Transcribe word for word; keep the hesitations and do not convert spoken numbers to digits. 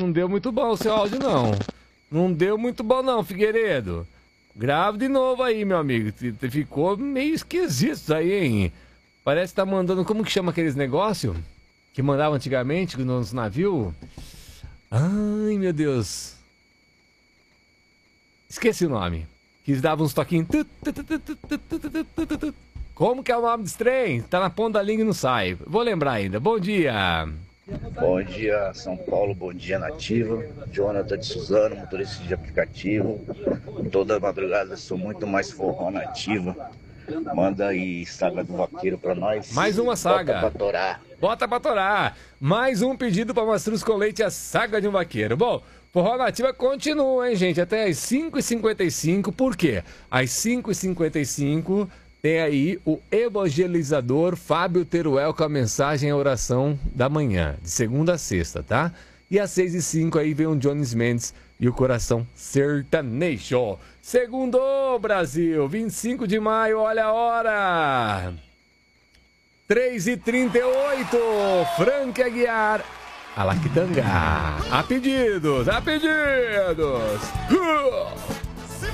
não deu muito bom o seu áudio, não. Não deu muito bom, não, Figueiredo. Grave de novo aí, meu amigo. Ficou meio esquisito isso aí, hein? Parece que tá mandando... Como que chama aqueles negócios que mandavam antigamente nos navios? Ai, meu Deus. Esqueci o nome. Que eles davam uns toquinhos. Como que é o nome desse trem? Tá na ponta da língua e não sai. Vou lembrar ainda. Bom dia. Bom dia, São Paulo. Bom dia, Nativa. Jonathan de Suzano, motorista de aplicativo. Toda madrugada sou muito mais forró Nativa. Manda aí Saga do Vaqueiro pra nós. Mais uma saga. Bota pra torar. Bota pra torar. Mais um pedido pra Mastruz com Leite, a Saga de um Vaqueiro. Bom, Forró Nativa continua, hein, gente? Até às cinco e cinquenta e cinco. Por quê? Às cinco e cinquenta e cinco tem aí o evangelizador Fábio Teruel com a mensagem e a oração da manhã, de segunda a sexta, tá? E às seis e cinco aí vem o Jones Mendes e o Coração Sertanejo. Segundo, Brasil, vinte e cinco de maio, olha a hora. três e trinta e oito, Frank Aguiar, Alaquitanga. A pedidos, a pedidos.